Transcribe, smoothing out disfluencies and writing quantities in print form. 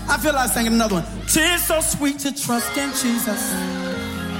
I feel like singing another one. 'Tis so sweet to trust in Jesus.